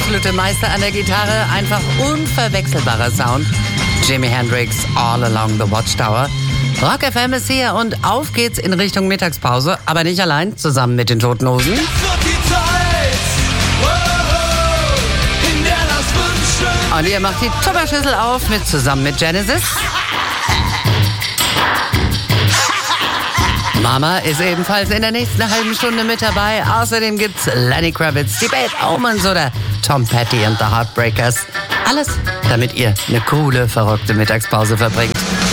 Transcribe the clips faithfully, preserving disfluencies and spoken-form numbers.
absolute Meister an der Gitarre, einfach unverwechselbarer Sound. Jimi Hendrix, All Along the Watchtower. Rock F M ist hier und auf geht's in Richtung Mittagspause, aber nicht allein, zusammen mit den Toten Hosen. Und ihr macht die Tupperschüssel auf mit zusammen mit Genesis. Mama ist ebenfalls in der nächsten halben Stunde mit dabei. Außerdem gibt's Lenny Kravitz, die Bad Omens oder Tom Petty and the Heartbreakers. Alles, damit ihr eine coole, verrückte Mittagspause verbringt.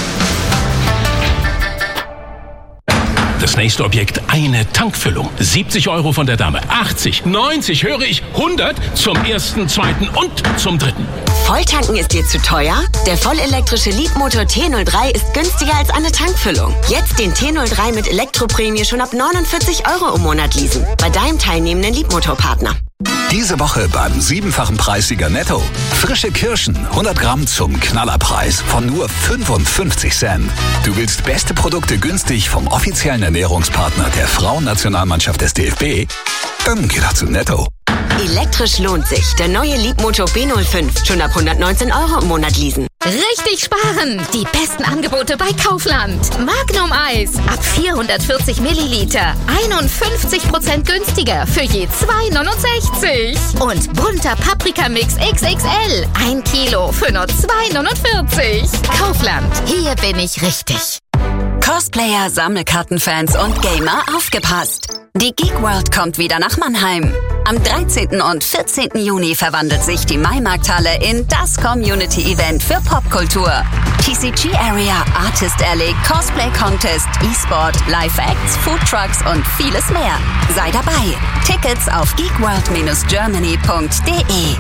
Das nächste Objekt, eine Tankfüllung. siebzig Euro von der Dame. achtzig, neunzig, höre ich, hundert zum ersten, zweiten und zum dritten. Volltanken ist dir zu teuer? Der vollelektrische Leapmotor T null drei ist günstiger als eine Tankfüllung. Jetzt den T null drei mit Elektroprämie schon ab neunundvierzig Euro im Monat leasen. Bei deinem teilnehmenden Leapmotor-Partner. Diese Woche beim siebenfachen Preissieger Netto. Frische Kirschen, hundert Gramm zum Knallerpreis von nur fünfundfünfzig Cent. Du willst beste Produkte günstig vom offiziellen Ernährungspartner der Frauennationalmannschaft des D F B? Dann geh doch zu Netto. Elektrisch lohnt sich. Der neue Leapmotor B null fünf. Schon ab hundertneunzehn Euro im Monat leasen. Richtig sparen! Die besten Angebote bei Kaufland. Magnum Eis ab vierhundertvierzig Milliliter. einundfünfzig Prozent günstiger für je zwei neunundsechzig. Und bunter Paprikamix X X L. Ein Kilo für nur zwei neunundvierzig. Kaufland. Hier bin ich richtig. Cosplayer, Sammelkartenfans und Gamer aufgepasst. Die Geek World kommt wieder nach Mannheim. Am dreizehnten und vierzehnten Juni verwandelt sich die Maimarkthalle in das Community-Event für Popkultur. T C G Area, Artist Alley, Cosplay Contest, E-Sport, Live-Acts, Foodtrucks und vieles mehr. Sei dabei. Tickets auf geekworld Bindestrich germany Punkt de.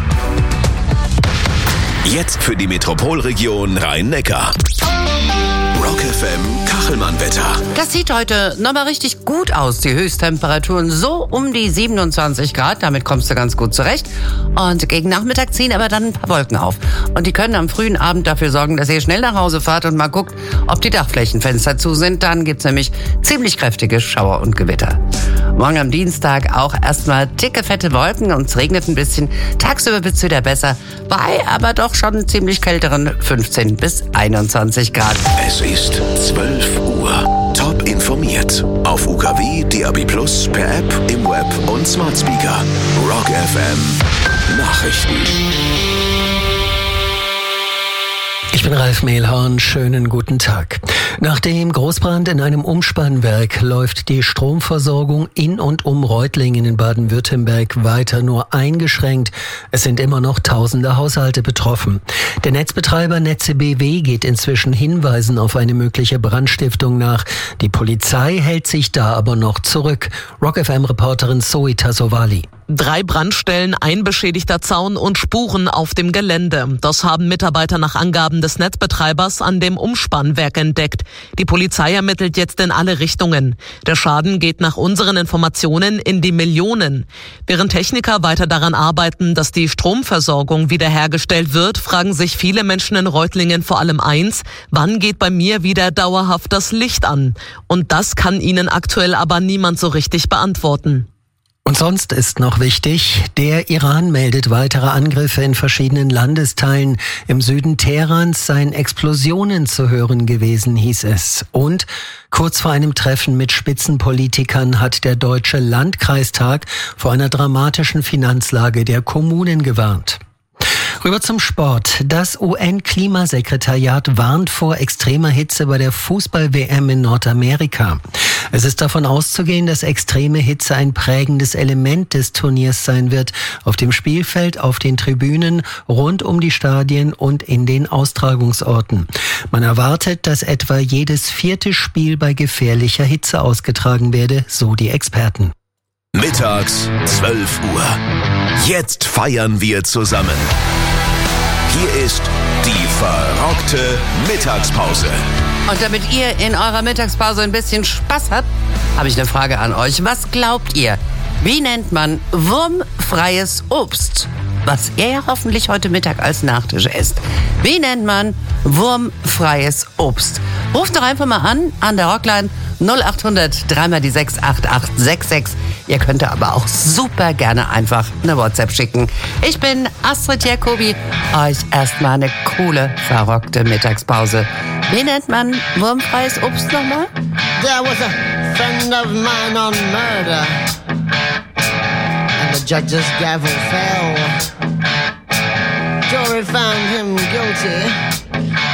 Jetzt für die Metropolregion Rhein-Neckar. Rock F M Kachelmann-Wetter. Das sieht heute nochmal richtig gut aus. Die Höchsttemperaturen so um die siebenundzwanzig Grad. Damit kommst du ganz gut zurecht. Und gegen Nachmittag ziehen aber dann ein paar Wolken auf. Und die können am frühen Abend dafür sorgen, dass ihr schnell nach Hause fahrt und mal guckt, ob die Dachflächenfenster zu sind. Dann gibt's nämlich ziemlich kräftige Schauer und Gewitter. Morgen am Dienstag auch erstmal dicke, fette Wolken und es regnet ein bisschen. Tagsüber wird's wieder besser. Bei aber doch schon ziemlich kälteren fünfzehn bis einundzwanzig Grad. Es ist zwölf Uhr. Top informiert. Auf U K W, D A B Plus, per App, im Web und Smart Speaker. Rock F M Nachrichten. Ich bin Ralf Mehlhorn, schönen guten Tag. Nach dem Großbrand in einem Umspannwerk läuft die Stromversorgung in und um Reutlingen in Baden-Württemberg weiter nur eingeschränkt. Es sind immer noch tausende Haushalte betroffen. Der Netzbetreiber Netze B W geht inzwischen Hinweisen auf eine mögliche Brandstiftung nach. Die Polizei hält sich da aber noch zurück. Rock F M-Reporterin Zoe Tassovali. Drei Brandstellen, ein beschädigter Zaun und Spuren auf dem Gelände. Das haben Mitarbeiter nach Angaben des Netzbetreibers an dem Umspannwerk entdeckt. Die Polizei ermittelt jetzt in alle Richtungen. Der Schaden geht nach unseren Informationen in die Millionen. Während Techniker weiter daran arbeiten, dass die Stromversorgung wiederhergestellt wird, fragen sich viele Menschen in Reutlingen vor allem eins: Wann geht bei mir wieder dauerhaft das Licht an? Und das kann ihnen aktuell aber niemand so richtig beantworten. Und sonst ist noch wichtig, der Iran meldet weitere Angriffe in verschiedenen Landesteilen. Im Süden Teherans seien Explosionen zu hören gewesen, hieß es. Und kurz vor einem Treffen mit Spitzenpolitikern hat der Deutsche Landkreistag vor einer dramatischen Finanzlage der Kommunen gewarnt. Rüber zum Sport. Das U N-Klimasekretariat warnt vor extremer Hitze bei der Fußball-W M in Nordamerika. Es ist davon auszugehen, dass extreme Hitze ein prägendes Element des Turniers sein wird. Auf dem Spielfeld, auf den Tribünen, rund um die Stadien und in den Austragungsorten. Man erwartet, dass etwa jedes vierte Spiel bei gefährlicher Hitze ausgetragen werde, so die Experten. Mittags zwölf Uhr. Jetzt feiern wir zusammen. Hier ist die verrockte Mittagspause. Und damit ihr in eurer Mittagspause ein bisschen Spaß habt, habe ich eine Frage an euch. Was glaubt ihr? Wie nennt man wurmfreies Obst, was ihr ja hoffentlich heute Mittag als Nachtisch esst? Wie nennt man wurmfreies Obst? Ruft doch einfach mal an, an der Rockline null acht hundert drei mal die sechs acht acht sechs sechs. Ihr könnt aber auch super gerne einfach eine WhatsApp schicken. Ich bin Astrid Jacobi. Euch erstmal eine coole, verrockte Mittagspause. Wie nennt man wurmfreies Obst nochmal? There was a friend of mine on murder, and the judge's gavel fell. Jury found him guilty.